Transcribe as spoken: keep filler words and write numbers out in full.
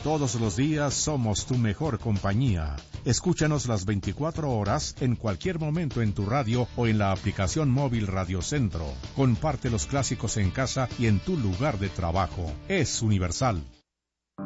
Todos los días somos tu mejor compañía. Escúchanos las veinticuatro horas en cualquier momento en tu radio o en la aplicación móvil Radio Centro. Comparte los clásicos en casa y en tu lugar de trabajo. Es universal.